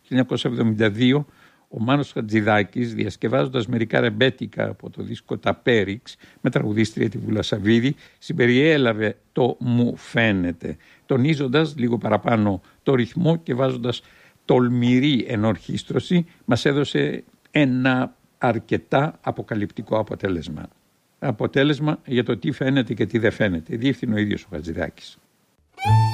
1972, ο Μάνος Χατζηδάκης, διασκευάζοντας μερικά ρεμπέτικα από το δίσκο «Τα Πέριξ» με τραγουδίστρια τη Βούλα Σαββίδη, συμπεριέλαβε το «Μου φαίνεται», τονίζοντας λίγο παραπάνω το ρυθμό και βάζοντας τολμηρή ενορχήστρωση, μας έδωσε ένα αρκετά αποκαλυπτικό αποτέλεσμα. Αποτέλεσμα για το τι φαίνεται και τι δεν φαίνεται. Διεύθυνε ο ίδιος ο Χατζηδάκης.